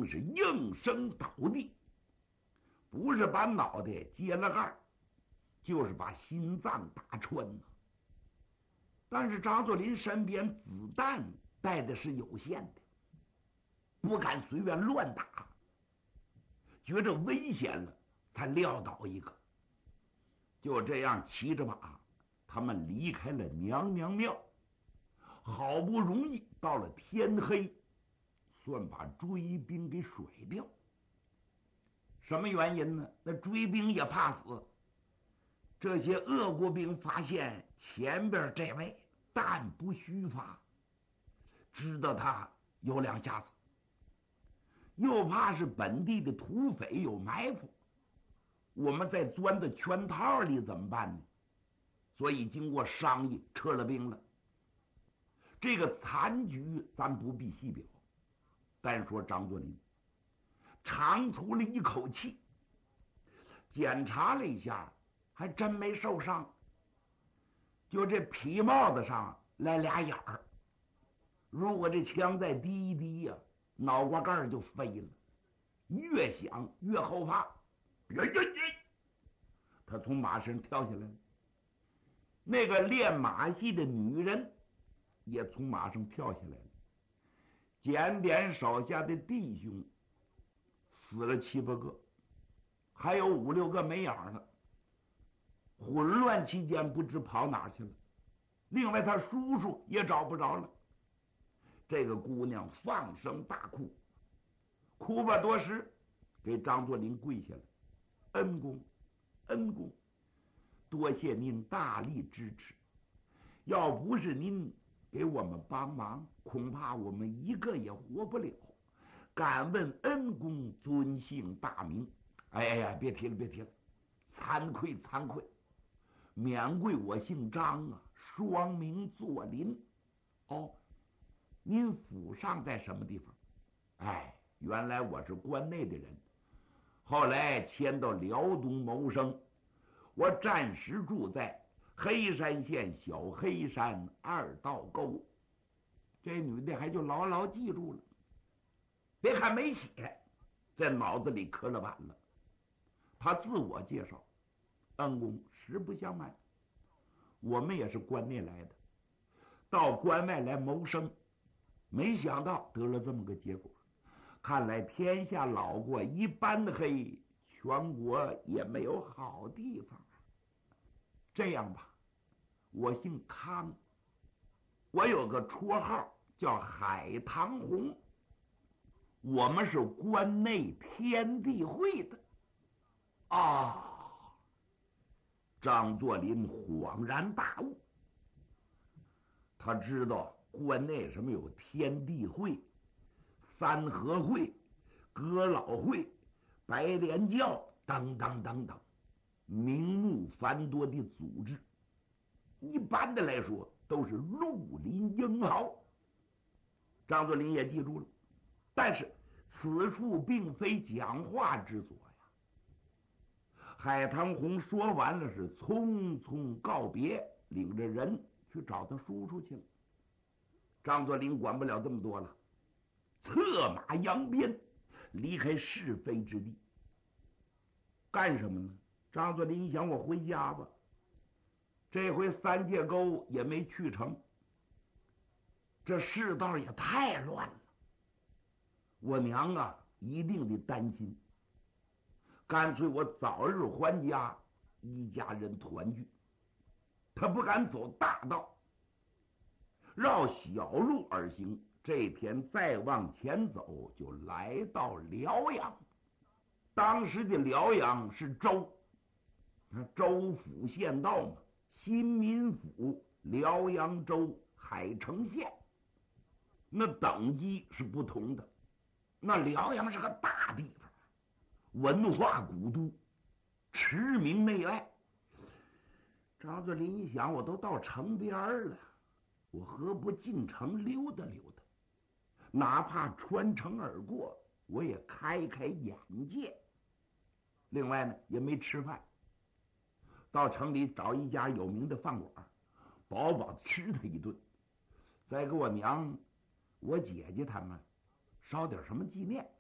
兵是应声倒地，不是把脑袋揭了盖，就是把心脏打穿了。但是张作霖身边子弹带的是有限的，不敢随便乱打，觉着危险了才撂倒一个。就这样骑着马，他们离开了娘娘庙，好不容易到了天黑，算把追兵给甩掉。什么原因呢？那追兵也怕死，这些俄国兵发现前边这位弹不虚发，知道他有两下子，又怕是本地的土匪有埋伏，我们在钻到圈套里怎么办呢？所以经过商议，撤了兵了。这个残局咱不必细表，单说张作霖长出了一口气，检查了一下，还真没受伤，就这皮帽子上来俩眼儿，如果这枪再低一低呀，脑瓜盖就飞了，越响越后怕。他从马身跳下来了。那个练马戏的女人也从马上跳下来了。检点手下的弟兄死了7、8个，还有5、6个没影了，混乱期间不知跑哪去了。另外他叔叔也找不着了。这个姑娘放声大哭，哭吧多时，给张作霖跪下了：恩公，恩公，多谢您大力支持，要不是您给我们帮忙，恐怕我们一个也活不了。敢问恩公尊姓大名？哎呀，别提了，别提了，惭愧惭愧，免贵我姓张啊，双名作霖。哦，您府上在什么地方？哎，原来我是关内的人，后来迁到辽东谋生，我暂时住在黑山县小黑山2道沟。这女的还就牢牢记住了，别看没写，在脑子里刻了板了。她自我介绍：恩公，实不相瞒，我们也是关内来的，到关外来谋生，没想到得了这么个结果。看来天下老国一般的黑，全国也没有好地方。这样吧，我姓康，我有个绰号叫海棠红，我们是关内天地会的。啊！张作霖恍然大悟，他知道关内什么有天地会、三合会、哥老会、白莲教等等等等，名目繁多的组织，一般的来说都是绿林英豪。张作霖也记住了，但是此处并非讲话之所呀。海棠红说完了，是匆匆告别，领着人去找他叔叔去了。张作霖管不了这么多了，策马扬鞭，离开是非之地。干什么呢？张作霖想，我回家吧。这回三界沟也没去成，这世道也太乱了，我娘啊一定得担心。干脆我早日还家，一家人团聚。他不敢走大道，绕小路而行。这天再往前走，就来到辽阳。当时的辽阳是州，州府县道嘛，新民府、辽阳州、海城县，那等级是不同的。那辽阳是个大地方，文化古都，驰名内外。张作霖一想，我都到城边了，我何不进城溜达溜达？哪怕穿城而过，我也开开眼界。另外呢，也没吃饭，到城里找一家有名的饭馆，饱饱的吃他一顿，再给我娘、我姐姐他们烧点什么纪念。